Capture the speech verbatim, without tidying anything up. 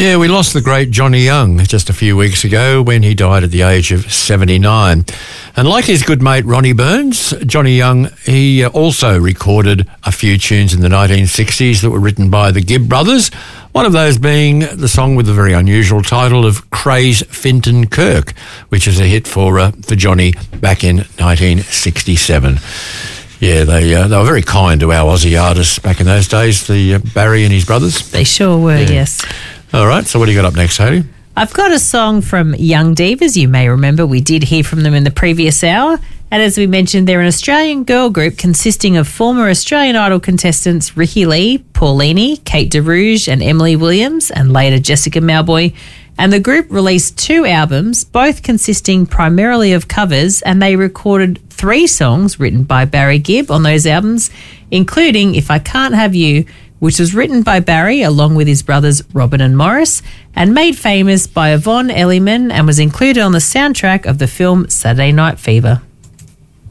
Yeah, we lost the great Johnny Young just a few weeks ago when he died at the age of seventy-nine. And like his good mate Ronnie Burns, Johnny Young, he also recorded a few tunes in the nineteen sixties that were written by the Gibb brothers, one of those being the song with the very unusual title of Craze Finton Kirk, which is a hit for uh, for Johnny back in nineteen sixty-seven. Yeah, they uh, they were very kind to our Aussie artists back in those days, the uh, Barry and his brothers. They sure were, Yeah. yes. All right, so what do you got up next, Hayley? I've got a song from Young Divas. You may remember we did hear from them in the previous hour. And as we mentioned, they're an Australian girl group consisting of former Australian Idol contestants Ricky Lee, Paulini, Kate DeRouge and Emily Williams, and later Jessica Mauboy. And the group released two albums, both consisting primarily of covers, and they recorded three songs written by Barry Gibb on those albums, including If I Can't Have You, which was written by Barry along with his brothers Robin and Morris, and made famous by Yvonne Elliman and was included on the soundtrack of the film Saturday Night Fever.